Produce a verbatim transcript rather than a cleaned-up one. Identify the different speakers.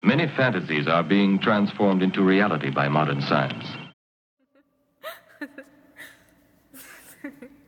Speaker 1: Many fantasies are being transformed into reality by modern science.